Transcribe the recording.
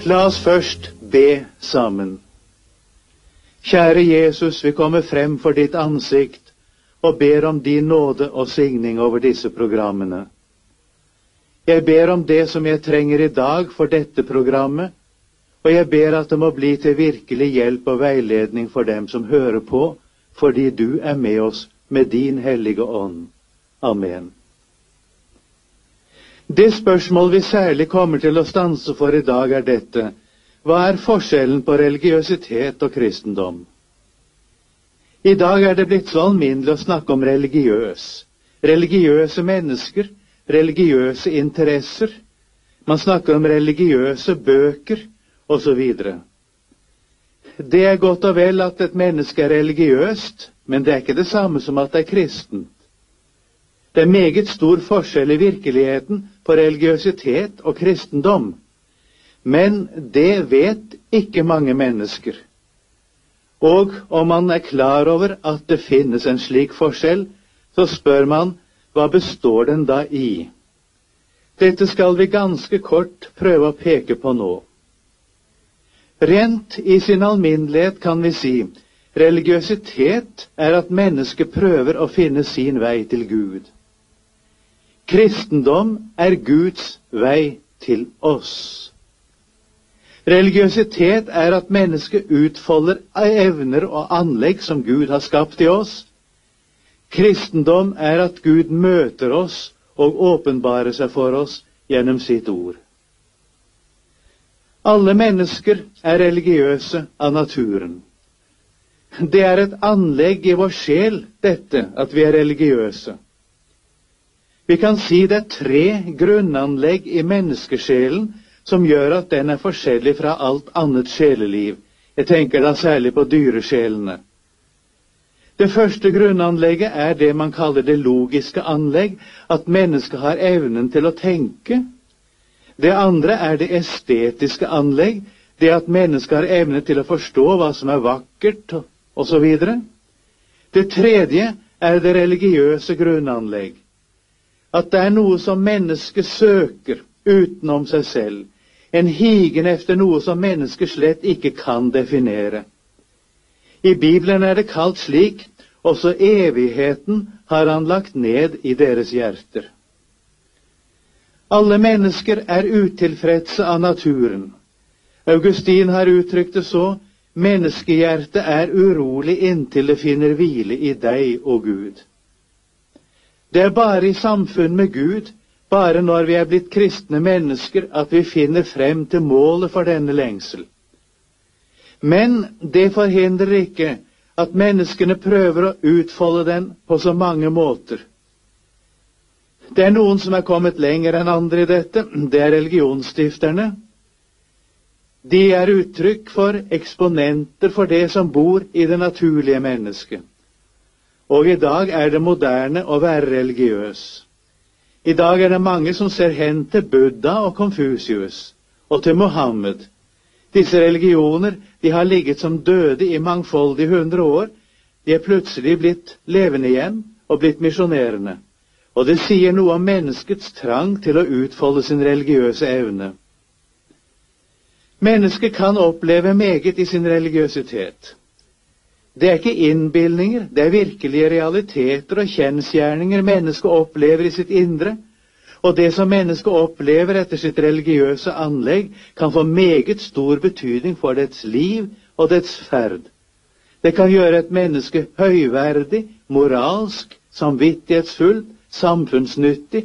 La oss først be sammen. Kjære Jesus, vi kommer frem for ditt ansikt og ber om din nåde og signing over disse programmene. Jeg ber om det som jeg trenger i dag for dette programmet, og jeg ber at det må bli til virkelig hjelp og veiledning for dem som hører på, fordi du er med oss med din hellige ånd. Amen. Det spørsmål vi særlig kommer til å stanse for i dag er dette: hva er forskjellen på religiøsitet og kristendom? I dag er det blitt så alminnelig å snakke om religiøse mennesker, religiøse interesser. Man snakker om religiøse bøker, osv. Det er godt og vel at et menneske er religiøst, men det er ikke det samme som at det er kristent. Det er meget stor forskjell i virkeligheten på religiøsitet og kristendom. Men det vet ikke mange mennesker. Og om man er klar over at det finnes en slik forskjell, så spør man, hva består den da i? Dette skal vi ganske kort prøve å peke på nå. Rent i sin alminnelighet kan vi si, religiøsitet er at mennesket prøver å finne sin vei til Gud. Kristendom er Guds vei til oss. Religiøsitet er at mennesket utfolder evner og anlegg som Gud har skapt i oss. Kristendom er at Gud møter oss og åpenbarer seg for oss gjennom sitt ord. Alle mennesker er religiøse av naturen. Det er et anlegg i vår sjel, dette, at vi er religiøse. Vi kan si det er 3 grunnanlegg i menneskesjelen som gjør at den er forskjellig fra alt annet sjeleliv. Jeg tenker da særlig på dyresjelene. Det første grunnanlegget er det man kaller det logiske anlegg, at mennesket har evnen til å tenke. Det andre er det estetiske anlegg, det at mennesket har evne til å forstå hva som er vakkert, osv. Det tredje er det religiøse grunnanlegg, at det er noe som mennesket søker utenom seg selv, en higen efter noe som mennesket slett ikke kan definere. I Bibelen er det kalt slik, også evigheten har han lagt ned i deres hjerter. Alle mennesker er utilfredse av naturen. Augustin har uttrykt det så: menneskehjertet er urolig inntil det finner hvile i deg, o Gud. Det er bare i samfunn med Gud, bare når vi er blitt kristne mennesker, at vi finner frem til målet for denne lengsel. Men det forhindrer ikke at menneskene prøver å utfolde den på så mange måter. Det er noen som er kommet lenger enn andre i dette, det er religionsstifterne. De er uttrykk for eksponenter for det som bor i det naturlige mennesket. Og i dag er det moderne å være religiøs. I dag er det mange som ser hen til Buddha og Konfusius, og til Mohammed. Disse religioner, de har ligget som døde i mangfoldige 100 år. De er plutselig blitt levende igjen og blitt misjonerende. Og det sier noe om menneskets trang til å utfolde sin religiøse evne. Mennesket kan oppleve meget i sin religiøsitet. Det er ikke innbildninger, det er virkelige realiteter og kjensgjerninger mennesket opplever i sitt indre, og det som mennesket opplever etter sitt religiøse anlegg, kan få meget stor betydning for dets liv og dets ferd. Det kan gjøre et menneske høyverdig, moralsk, samvittighetsfullt, samfunnsnyttig